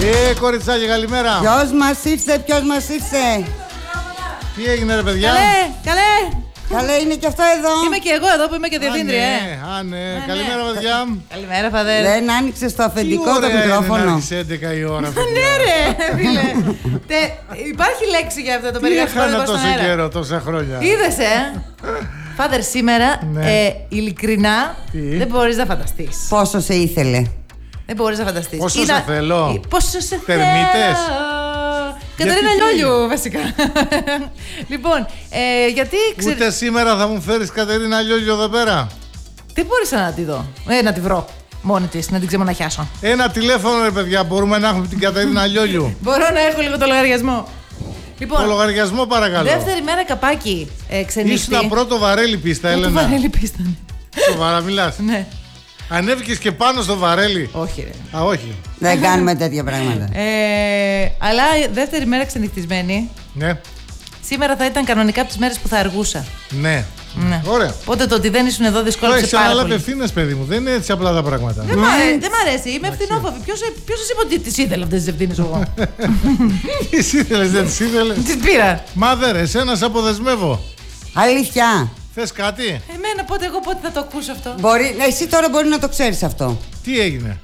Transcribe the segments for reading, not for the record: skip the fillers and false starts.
Κοριτσάκι, καλημέρα. Ποιος μας ήρθε, ποιος μας ήρθε? Τι έγινε, ρε παιδιά? Καλέ. Καλέ, είναι και αυτό εδώ. Είμαι και εγώ εδώ που είμαι και διευθύντρια. Ναι. Καλημέρα, παιδιά. Καλημέρα, φαδέρ. Δεν άνοιξε το αφεντικό το Τι ωραία μικρόφωνο. είναι να άρχισε 11 η ώρα, παιδιά. Ναι, ρε, φίλε. Υπάρχει λέξη για αυτό το Τι περιγραφικό έχανα στον τόσο αέρα. καιρό, τόσα χρόνια. Είδες, Φάδερ, σήμερα, Ναι. ειλικρινά, Τι? δεν μπορείς να φανταστείς. Πόσο σε ήθελε. Δεν μπορείς να φανταστείς. Πόσο σε θέλω. Πόσο σε Τερμίτες. θέλω. Κατερίνα Γιατί? Λιόλιου, βασικά. Λοιπόν, γιατί Ούτε σήμερα θα μου φέρεις Κατερίνα Λιόλιο εδώ πέρα. δεν μπόρεσα να τη δω. Να τη βρω μόνη της, να την ξεμοναχιάσω. Ένα τηλέφωνο, ρε παιδιά, μπορούμε να έχουμε την Κατερίνα Λιόλιου. Μπορώ να έχω λίγο το λογαριασμό. Λοιπόν, Το λογαριασμό, παρακαλώ. δεύτερη μέρα καπάκι ξενύχτη. Ήσουν πρώτο βαρέλι πίστα, Το Έλενα. βαρέλι πίστανε. Σοβαρά μιλάς. Ναι. Ανέβηκες και πάνω στο βαρέλι. Όχι, ρε. Α, όχι. Δεν κάνουμε τέτοια πράγματα. Αλλά δεύτερη μέρα ξενυχτισμένη. Ναι. Σήμερα θα ήταν κανονικά από τις μέρες που θα αργούσα. Ναι. Ναι. Ωραία. Οπότε το ότι δεν ήσουν εδώ Τώρα δυσκόλεψε έχεις πάρα αναλάβει πολύ. ευθύνες, παιδί μου. Δεν είναι έτσι απλά τα πράγματα. Δεν μ' αρέσει, είμαι ευθυνόφοβη. Ποιος σας είπε ότι τις ήθελα αυτές τις ευθύνες εγώ? Τι ήθελες, δεν τις ήθελες? Τις πήρα. Μάδερ, εσένα σε αποδεσμεύω. Αλήθεια. Θες κάτι? Εμένα πότε θα το ακούσω αυτό. Εσύ τώρα μπορεί να το ξέρεις αυτό. Τι έγινε?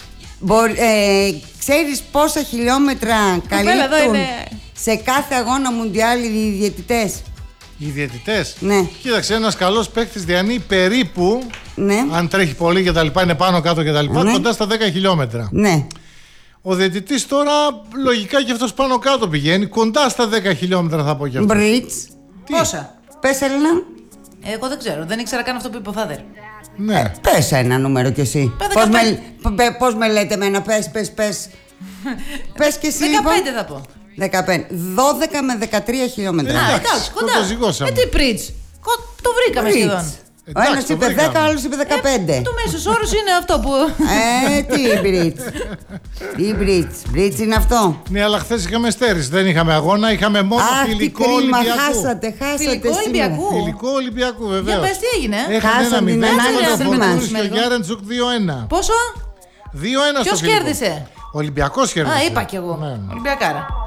Ξέρεις πόσα χιλιόμετρα Κοπέλα, εδώ καλύπτουν είναι. σε κάθε αγώνα μουντιάλ οι διαιτητές? Οι διαιτητές. Ναι. Κοίταξε, ένας καλός παίκτης διανύει περίπου, Ναι. αν τρέχει πολύ και τα λοιπά, είναι πάνω κάτω και τα λοιπά, Ναι. κοντά στα 10 χιλιόμετρα. Ναι. Ο διαιτητής τώρα λογικά και αυτός πάνω κάτω πηγαίνει, κοντά στα 10 χιλιόμετρα θα πω και αυτό. Μπριτς. Πόσα? Πες, Έλληνα. Εγώ δεν ξέρω, δεν ήξερα καν αυτό που είπε ο Φάδερ. Ναι. Πες ένα νούμερο κι εσύ. Πες Πώς με λέτε εμένα, πες. Πες κι εσύ λοιπόν. 15 θα πω. 15. 12 με 13 χιλιόμετρα. Εντάξει, κοντά. κοντοζυγώσαμε. Τι πριτς. Το βρήκαμε Μπριτς. σχεδόν. Ο ένας το είπε βρήκαμε. 10, ο άλλος είπε 15. Το μέσος όρος είναι αυτό που. Τι Μπριτς. Τι Μπριτς είναι αυτό. Ναι, αλλά χθες είχαμε στέρηση. Δεν είχαμε αγώνα, είχαμε μόνο Αχ, τι φιλικό κρίμα, Ολυμπιακού. χάσατε Φιλικό σήμερα. Ολυμπιακού. Φιλικό Ολυμπιακού, Για βεβαίως. πες τι έγινε. Έχανε Χάσαν την 1-0 ανάλυση με τον μας. Φορτούνης και ο Γιάρεντζουκ 2-1. Πόσο? 2-1 στο Ποιος φιλικό. κέρδισε? Ο Ολυμπιακός κέρδισε. Α, είπα κι εγώ. Ναι. Ολυμπιακάρα.